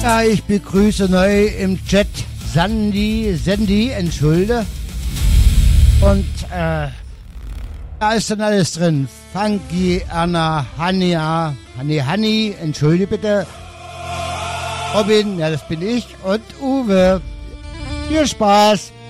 Ja, ich begrüße neu im Chat Sandy, entschuldige. Und da ist dann alles drin. Funky, Anna, Hania, Honey, entschuldige bitte. Robin, ja, das bin ich. Und Uwe. Viel Spaß.